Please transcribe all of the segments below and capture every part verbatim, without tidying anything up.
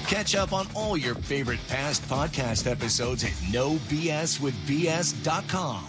Catch up on all your favorite past podcast episodes at no b s with b s dot com.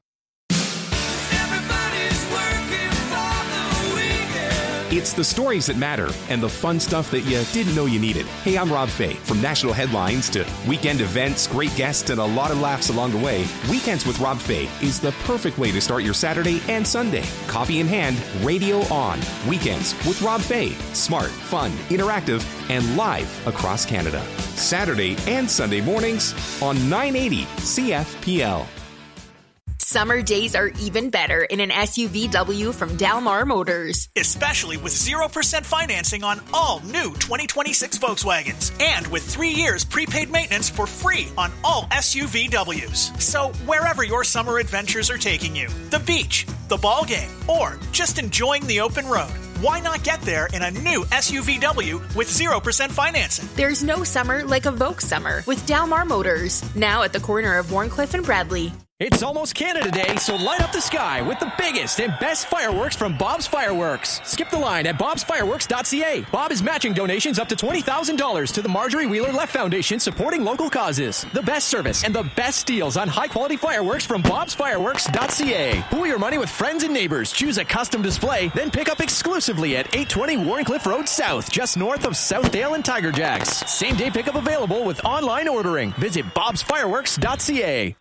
It's the stories that matter and the fun stuff that you didn't know you needed. Hey, I'm Rob Fay. From national headlines to weekend events, great guests, and a lot of laughs along the way, Weekends with Rob Fay is the perfect way to start your Saturday and Sunday. Coffee in hand, radio on. Weekends with Rob Fay. Smart, fun, interactive, and live across Canada. Saturday and Sunday mornings on nine eighty C F P L. Summer days are even better in an S U V W from Dalmar Motors. Especially with zero percent financing on all new twenty twenty-six Volkswagens. And with three years prepaid maintenance for free on all S U V Ws. So wherever your summer adventures are taking you, the beach, the ball game, or just enjoying the open road, why not get there in a new S U V W with zero percent financing? There's no summer like a Volks summer with Dalmar Motors. Now at the corner of Warncliffe and Bradley. It's almost Canada Day, so light up the sky with the biggest and best fireworks from Bob's Fireworks. Skip the line at bobs fireworks dot c a. Bob is matching donations up to twenty thousand dollars to the Marjorie Wheeler Left Foundation, supporting local causes. The best service and the best deals on high-quality fireworks from bobs fireworks dot c a. Pool your money with friends and neighbors. Choose a custom display, then pick up exclusively at eight twenty Warncliffe Road South, just north of Southdale and Tiger Jacks. Same-day pickup available with online ordering. Visit bobs fireworks dot c a.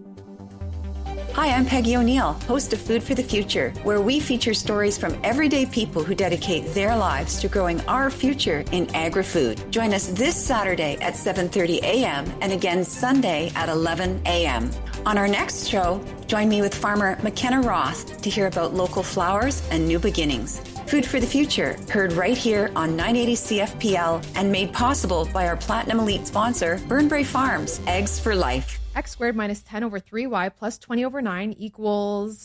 Hi, I'm Peggy O'Neill, host of Food for the Future, where we feature stories from everyday people who dedicate their lives to growing our future in agri-food. Join us this Saturday at seven thirty a.m. and again Sunday at eleven a.m. On our next show, join me with farmer McKenna Roth to hear about local flowers and new beginnings. Food for the Future, heard right here on nine eighty C F P L and made possible by our Platinum Elite sponsor, Burnbrae Farms, Eggs for Life. X squared minus ten over three y plus twenty over nine equals...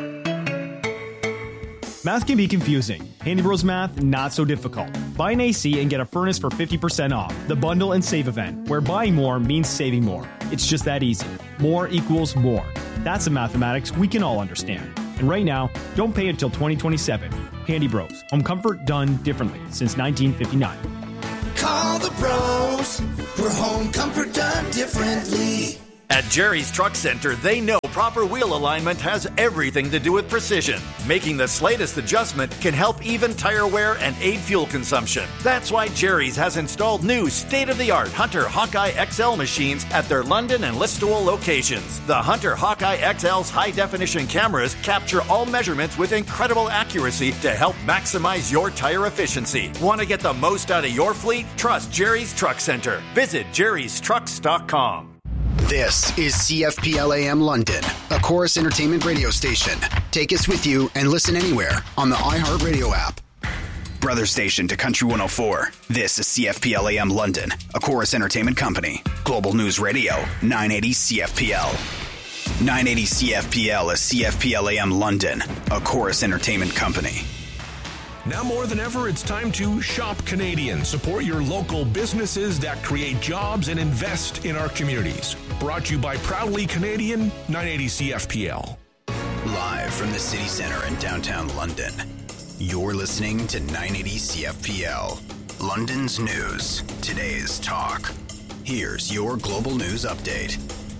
Math can be confusing. Handy Bros Math, not so difficult. Buy an A C and get a furnace for fifty percent off. The Bundle and Save event, where buying more means saving more. It's just that easy. More equals more. That's the mathematics we can all understand. And right now, don't pay until twenty twenty-seven. Handy Bros. Home comfort done differently since nineteen fifty-nine. Call the pros for home comfort done differently. At Jerry's Truck Center, they know proper wheel alignment has everything to do with precision. Making the slightest adjustment can help even tire wear and aid fuel consumption. That's why Jerry's has installed new state-of-the-art Hunter Hawkeye X L machines at their London and Listowel locations. The Hunter Hawkeye X L's high-definition cameras capture all measurements with incredible accuracy to help maximize your tire efficiency. Want to get the most out of your fleet? Trust Jerry's Truck Center. Visit jerrys trucks dot com. This is C F P L A M London, a Chorus Entertainment radio station. Take us with you and listen anywhere on the iHeartRadio app. Brother station to Country one oh four. This is C F P L A M London, a Chorus Entertainment company. Global News Radio, nine eighty C F P L. nine eighty C F P L is C F P L A M London, a Chorus Entertainment company. Now more than ever, it's time to shop Canadian. Support your local businesses that create jobs and invest in our communities. Brought to you by Proudly Canadian, nine eighty C F P L. Live from the city center in downtown London, you're listening to nine eighty C F P L. London's news, today's talk. Here's your global news update.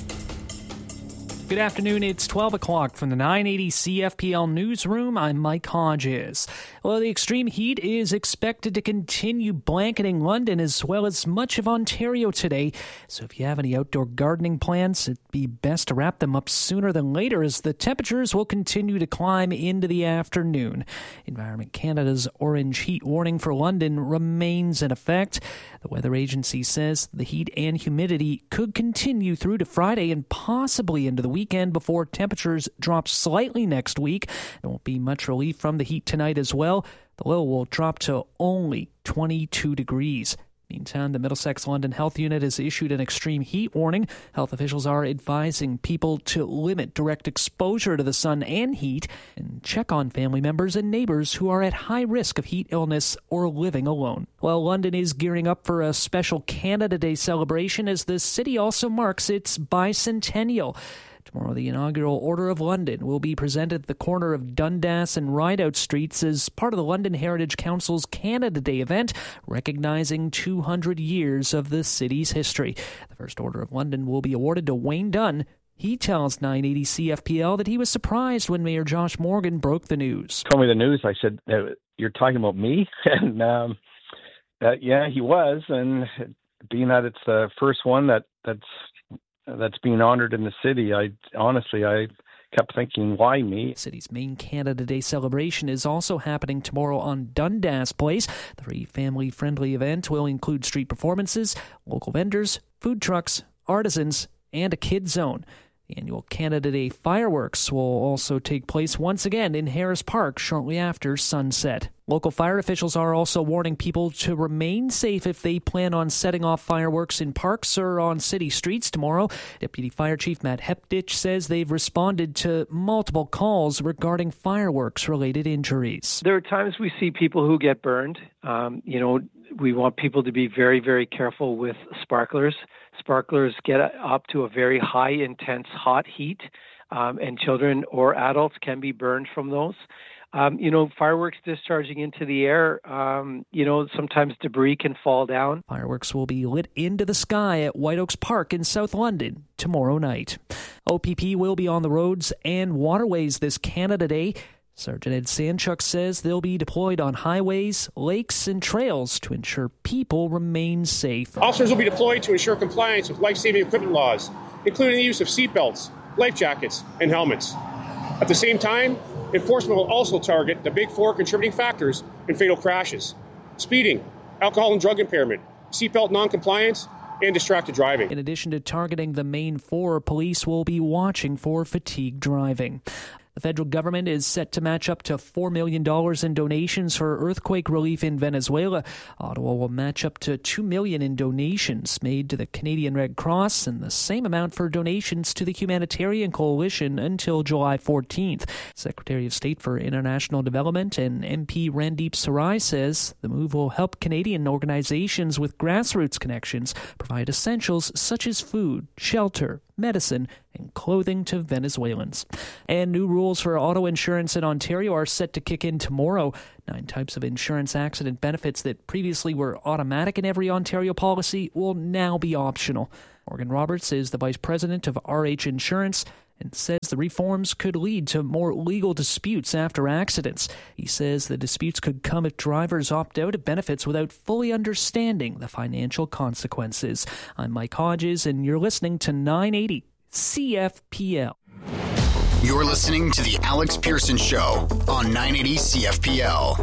Good afternoon, it's twelve o'clock from the nine eighty C F P L newsroom. I'm Mike Hodges. Well, the extreme heat is expected to continue blanketing London as well as much of Ontario today. So if you have any outdoor gardening plans, it'd be best to wrap them up sooner than later as the temperatures will continue to climb into the afternoon. Environment Canada's orange heat warning for London remains in effect. The weather agency says the heat and humidity could continue through to Friday and possibly into the weekend before temperatures drop slightly next week. There won't be much relief from the heat tonight as well. The low will drop to only twenty-two degrees. Meantime, the Middlesex London Health Unit has issued an extreme heat warning. Health officials are advising people to limit direct exposure to the sun and heat and check on family members and neighbors who are at high risk of heat illness or living alone. Well, London is gearing up for a special Canada Day celebration as the city also marks its bicentennial. Tomorrow, the inaugural Order of London will be presented at the corner of Dundas and Rideout Streets as part of the London Heritage Council's Canada Day event, recognizing two hundred years of the city's history. The first Order of London will be awarded to Wayne Dunn. He tells nine eighty C F P L that he was surprised when Mayor Josh Morgan broke the news. Told me the news. I said, "You're talking about me?" and um, uh, yeah, he was. And being that it's the first one that that's that's being honored in the city, I honestly I kept thinking, why me? The city's main Canada Day celebration is also happening tomorrow on Dundas Place. The free family-friendly event will include street performances, local vendors, food trucks, artisans, and a kid zone. The annual Canada Day fireworks will also take place once again in Harris Park shortly after sunset. Local fire officials are also warning people to remain safe if they plan on setting off fireworks in parks or on city streets tomorrow. Deputy Fire Chief Matt Hepditch says they've responded to multiple calls regarding fireworks-related injuries. There are times we see people who get burned. Um, you know, we want people to be very, very careful with sparklers. Sparklers get up to a very high, intense, hot heat, um, and children or adults can be burned from those. Um, you know, fireworks discharging into the air, um, you know, sometimes debris can fall down. Fireworks will be lit into the sky at White Oaks Park in South London tomorrow night. O P P will be on the roads and waterways this Canada Day. Sergeant Ed Sanchuk says they'll be deployed on highways, lakes, and trails to ensure people remain safe. Officers will be deployed to ensure compliance with life-saving equipment laws, including the use of seatbelts, life jackets, and helmets. At the same time, enforcement will also target the big four contributing factors in fatal crashes: speeding, alcohol and drug impairment, seatbelt noncompliance, and distracted driving. In addition to targeting the main four, police will be watching for fatigue driving. The federal government is set to match up to four million dollars in donations for earthquake relief in Venezuela. Ottawa will match up to two million dollars in donations made to the Canadian Red Cross and the same amount for donations to the Humanitarian Coalition until July fourteenth. Secretary of State for International Development and M P Randeep Sarai says the move will help Canadian organizations with grassroots connections provide essentials such as food, shelter, medicine, and clothing to Venezuelans. And new rules for auto insurance in Ontario are set to kick in tomorrow. Nine types of insurance accident benefits that previously were automatic in every Ontario policy will now be optional. Morgan Roberts is the vice president of R H Insurance and says the reforms could lead to more legal disputes after accidents. He says the disputes could come if drivers opt out of benefits without fully understanding the financial consequences. I'm Mike Hodges, and you're listening to nine eighty C F P L. You're listening to The Alex Pearson Show on nine eighty C F P L.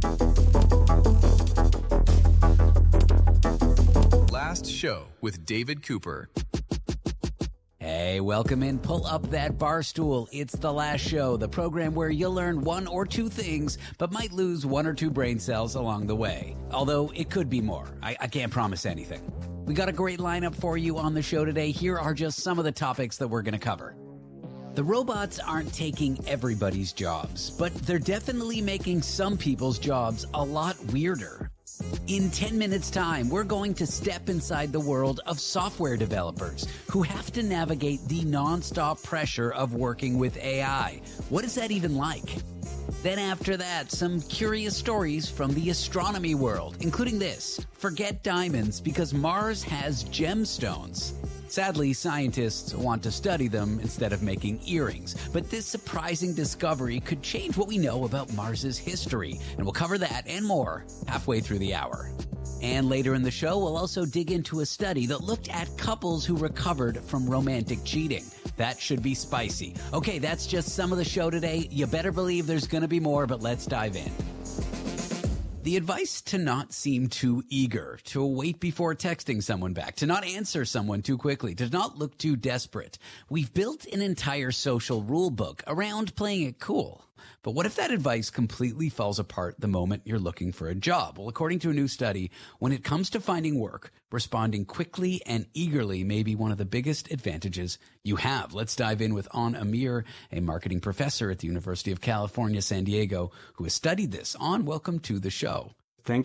Last show with David Cooper. Hey, welcome in. Pull up that bar stool. It's The Last Show, the program where you'll learn one or two things, but might lose one or two brain cells along the way. Although it could be more. I, I can't promise anything. We got a great lineup for you on the show today. Here are just some of the topics that we're going to cover. The robots aren't taking everybody's jobs, but they're definitely making some people's jobs a lot weirder. In ten minutes' time, we're going to step inside the world of software developers who have to navigate the nonstop pressure of working with A I. What is that even like? Then after that, some curious stories from the astronomy world, including this: forget diamonds because Mars has gemstones. Sadly, scientists want to study them instead of making earrings. But this surprising discovery could change what we know about Mars's history. And we'll cover that and more halfway through the hour. And later in the show, we'll also dig into a study that looked at couples who recovered from romantic cheating. That should be spicy. Okay, that's just some of the show today. You better believe there's going to be more, but let's dive in. The advice to not seem too eager, to wait before texting someone back, to not answer someone too quickly, to not look too desperate. We've built an entire social rule book around playing it cool. But what if that advice completely falls apart the moment you're looking for a job? Well, according to a new study, when it comes to finding work, responding quickly and eagerly may be one of the biggest advantages you have. Let's dive in with An Amir, a marketing professor at the University of California, San Diego, who has studied this. An, welcome to the show. Thank you.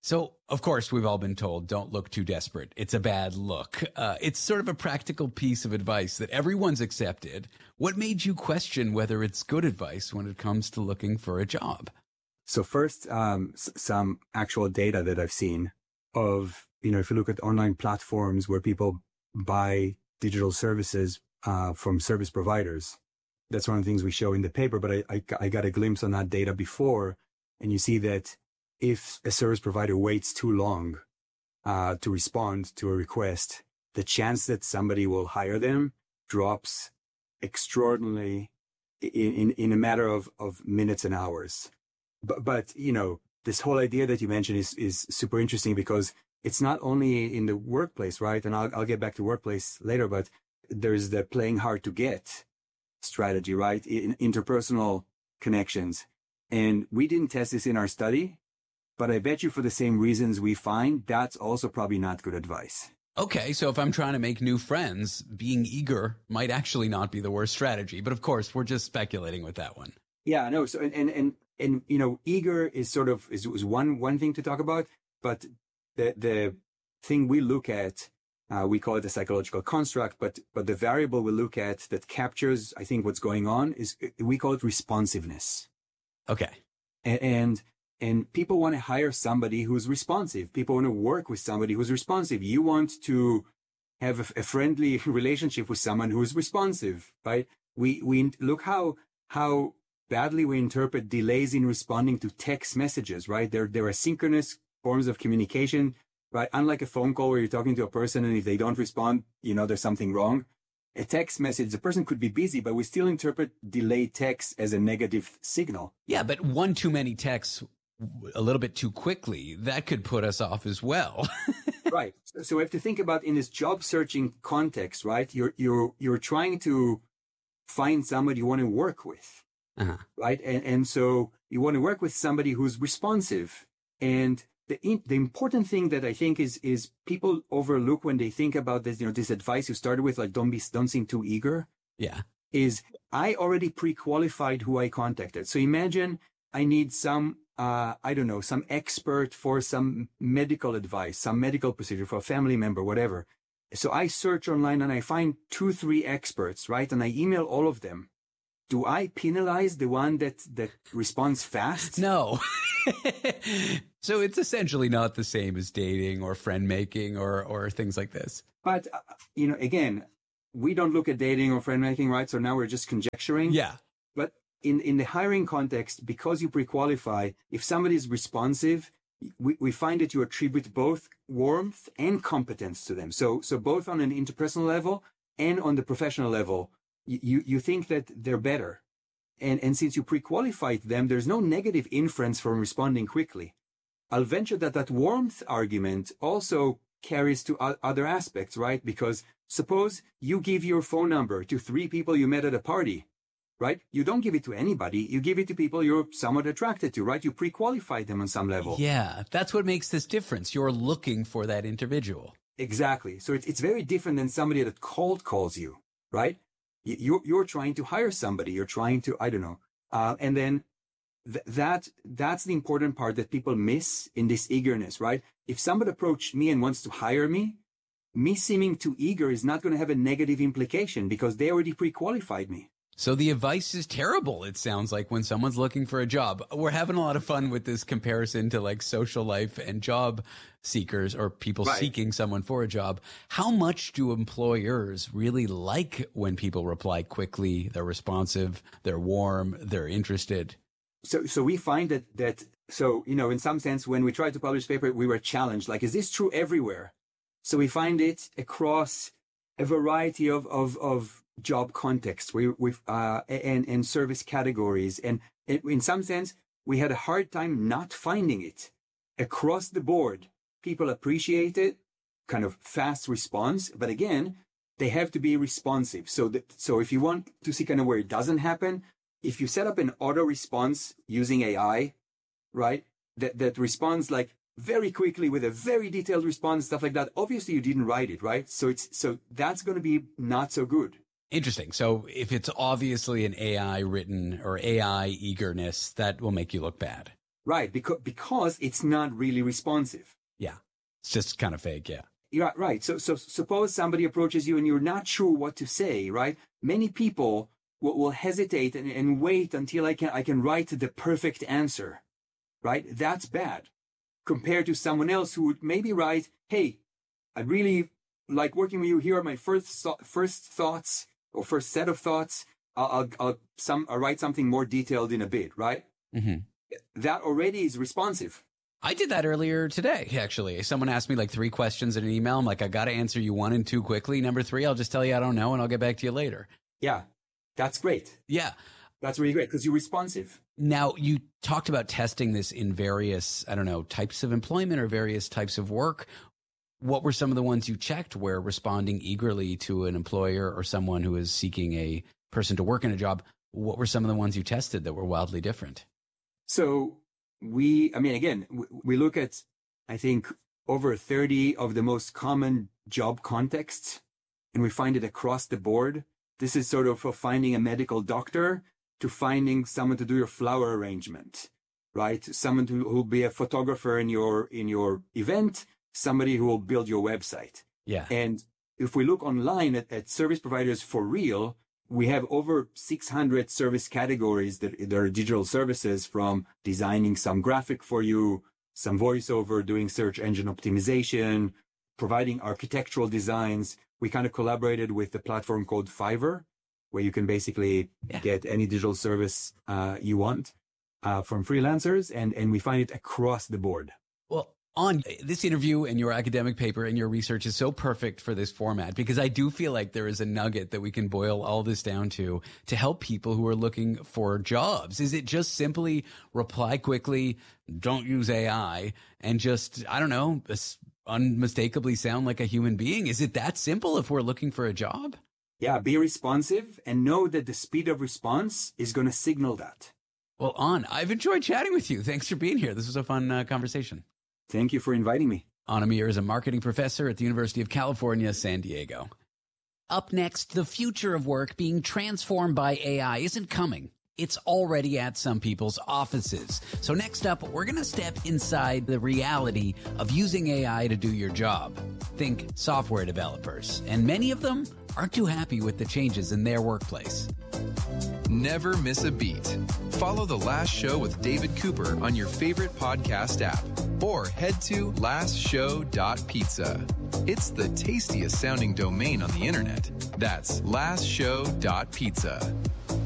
So, of course, we've all been told, don't look too desperate. It's a bad look. Uh, it's sort of a practical piece of advice that everyone's accepted. What made you question whether it's good advice when it comes to looking for a job? So first, um, s- some actual data that I've seen of, you know, if you look at online platforms where people buy digital services uh, from service providers, that's one of the things we show in the paper, but I, I, I got a glimpse on that data before, and you see that if a service provider waits too long uh, to respond to a request, the chance that somebody will hire them drops extraordinarily in, in, in a matter of, of minutes and hours. But, but, you know, this whole idea that you mentioned is, is super interesting because it's not only in the workplace, right? And I'll, I'll get back to workplace later, but there's the playing hard to get strategy, right? In interpersonal connections. And we didn't test this in our study, but I bet you for the same reasons we find, that's also probably not good advice. Okay, so if I'm trying to make new friends, being eager might actually not be the worst strategy. But of course, we're just speculating with that one. Yeah, no. So, and, and, and, and you know, eager is sort of, is, is one, one thing to talk about, but the, the thing we look at, uh, we call it a psychological construct, but, but the variable we look at that captures, I think, what's going on is, we call it responsiveness. Okay. And, and And people want to hire somebody who's responsive. People want to work with somebody who's responsive. You want to have a, a friendly relationship with someone who's responsive, right? We, we look how, how badly we interpret delays in responding to text messages, right? They're, they're asynchronous forms of communication, right? Unlike a phone call where you're talking to a person and if they don't respond, you know, there's something wrong. A text message, the person could be busy, but we still interpret delayed text as a negative signal. Yeah, but one too many texts a little bit too quickly, that could put us off as well. Right. So we have to think about in this job searching context, right? You're, you're, you're trying to find somebody you want to work with, uh-huh. right? And, and so you want to work with somebody who's responsive. And the, the important thing that I think is, is people overlook when they think about this, you know, this advice you started with, like, don't be, don't seem too eager. Yeah. Is I already pre-qualified who I contacted. So imagine I need some, Uh, I don't know, some expert for some medical advice, some medical procedure for a family member, whatever. So I search online and I find two, three experts, right? And I email all of them. Do I penalize the one that, that responds fast? No. So it's essentially not the same as dating or friend making or, or things like this. But, uh, you know, again, we don't look at dating or friend making, right? So now we're just conjecturing. Yeah. But in, in the hiring context, because you pre-qualify, if somebody is responsive, we, we find that you attribute both warmth and competence to them. So, so both on an interpersonal level and on the professional level, you, you think that they're better. And, and since you pre-qualified them, there's no negative inference from responding quickly. I'll venture that that warmth argument also carries to o- other aspects, right? Because suppose you give your phone number to three people you met at a party. Right? You don't give it to anybody. You give it to people you're somewhat attracted to, right? You pre-qualify them on some level. Yeah, that's what makes this difference. You're looking for that individual. Exactly. So it's, it's very different than somebody that cold calls you, right? You, you're trying to hire somebody. You're trying to, I don't know. Uh, and then th- that, that's the important part that people miss in this eagerness, right? If somebody approached me and wants to hire me, me seeming too eager is not going to have a negative implication because they already pre-qualified me. So the advice is terrible, it sounds like, when someone's looking for a job. We're having a lot of fun with this comparison to like social life and job seekers or people right. seeking someone for a job. How much do employers really like when people reply quickly, they're responsive, they're warm, they're interested? So, so we find that, that, so, you know, in some sense, when we tried to publish paper, we were challenged. Like, is this true everywhere? So we find it across a variety of, of, of, job contexts, we, we've, uh, and, and service categories. And in some sense, we had a hard time not finding it. Across the board, people appreciate it, kind of fast response. But again, they have to be responsive. So that, so if you want to see kind of where it doesn't happen, if you set up an auto response using A I, right, that, that responds like very quickly with a very detailed response, stuff like that, obviously you didn't write it, right? So it's, so that's going to be not so good. Interesting. So if it's obviously an A I written or A I eagerness, that will make you look bad. Right, because because it's not really responsive. Yeah, it's just kind of fake, yeah. Yeah, right. So, so suppose somebody approaches you and you're not sure what to say, right? Many people will, will hesitate and, and wait until I can I can write the perfect answer, right? That's bad compared to someone else who would maybe write, "Hey, I really like working with you. Here are my first first thoughts or first set of thoughts. I'll I'll, I'll some I'll write something more detailed in a bit," right? Mm-hmm. That already is responsive. I did that earlier today, actually. Someone asked me like three questions in an email. I'm like, I got to answer you one and two quickly. Number three, I'll just tell you I don't know, and I'll get back to you later. Yeah, that's great. Yeah. That's really great because you're responsive. Now, you talked about testing this in various, I don't know, types of employment or various types of work. What were some of the ones you checked where responding eagerly to an employer or someone who is seeking a person to work in a job? What were some of the ones you tested that were wildly different? So we, I mean, again, we look at, I think, over thirty of the most common job contexts, and we find it across the board. This is sort of for finding a medical doctor to finding someone to do your flower arrangement, right? Someone who will be a photographer in your, in your event, somebody who will build your website. Yeah. And if we look online at, at service providers for real, we have over six hundred service categories that, that are digital services, from designing some graphic for you, some voiceover, doing search engine optimization, providing architectural designs. We kind of collaborated with a platform called Fiverr, where you can basically yeah. get any digital service uh, you want uh, from freelancers, and, and we find it across the board. Well, on this interview and your academic paper and your research is so perfect for this format, because I do feel like there is a nugget that we can boil all this down to, to help people who are looking for jobs. Is it just simply reply quickly, don't use A I, and just, I don't know, unmistakably sound like a human being? Is it that simple if we're looking for a job? Yeah, be responsive and know that the speed of response is going to signal that. Well, On, I've enjoyed chatting with you. Thanks for being here. This was a fun uh, conversation. Thank you for inviting me. On Amir is a marketing professor at the University of California, San Diego. Up next, the future of work being transformed by A I isn't coming. It's already at some people's offices. So next up, we're going to step inside the reality of using A I to do your job. Think software developers. And many of them aren't too happy with the changes in their workplace. Never miss a beat. Follow The Last Show with David Cooper on your favorite podcast app, or head to last show dot pizza. It's the tastiest sounding domain on the internet. That's last show dot pizza.